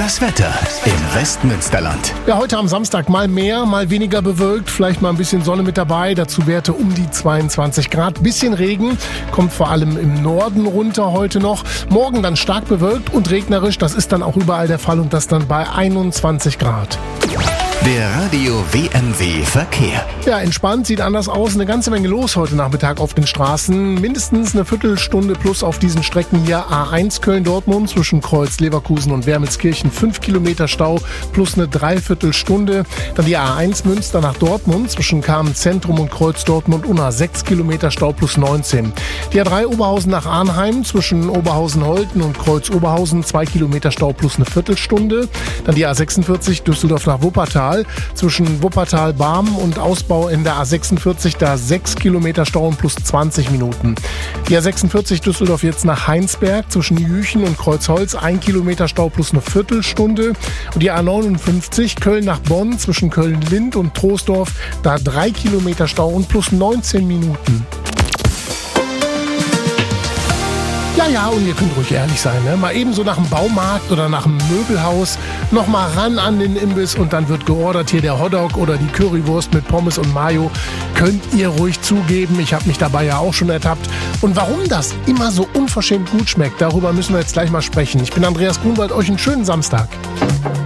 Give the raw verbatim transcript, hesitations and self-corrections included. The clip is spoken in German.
Das Wetter im Westmünsterland. Ja, heute am Samstag mal mehr, mal weniger bewölkt, vielleicht mal ein bisschen Sonne mit dabei, dazu Werte um die zweiundzwanzig Grad. Bisschen Regen, kommt vor allem im Norden runter heute noch. Morgen dann stark bewölkt und regnerisch, das ist dann auch überall der Fall und das dann bei einundzwanzig Grad. Der Radio W M W Verkehr. Ja, entspannt, sieht anders aus. Eine ganze Menge los heute Nachmittag auf den Straßen. Mindestens eine Viertelstunde plus auf diesen Strecken hier. A eins Köln-Dortmund zwischen Kreuz Leverkusen und Wermelskirchen. fünf Kilometer Stau plus eine Dreiviertelstunde. Dann die A eins Münster nach Dortmund zwischen Kamen-Zentrum und Kreuz Dortmund. Und sechs Kilometer Stau plus neunzehn. Die A drei Oberhausen nach Arnheim zwischen Oberhausen-Holten und Kreuz Oberhausen. zwei Kilometer Stau plus eine Viertelstunde. Dann die A sechsundvierzig Düsseldorf nach Wuppertal. Zwischen Wuppertal-Barmen und Ausbau in der A sechsundvierzig, da sechs Kilometer Stau und plus zwanzig Minuten. Die A sechsundvierzig Düsseldorf jetzt nach Heinsberg, zwischen Jüchen und Kreuzholz, ein Kilometer Stau plus eine Viertelstunde. Und die A neunundfünfzig Köln nach Bonn, zwischen Köln-Lind und Troisdorf, da drei Kilometer Stau und plus neunzehn Minuten. Ja, ja, und ihr könnt ruhig ehrlich sein, ne? Mal eben so nach dem Baumarkt oder nach dem Möbelhaus noch mal ran an den Imbiss und dann wird geordert hier der Hotdog oder die Currywurst mit Pommes und Mayo. Könnt ihr ruhig zugeben, ich habe mich dabei ja auch schon ertappt. Und warum das immer so unverschämt gut schmeckt, darüber müssen wir jetzt gleich mal sprechen. Ich bin Andreas Grunwald, euch einen schönen Samstag.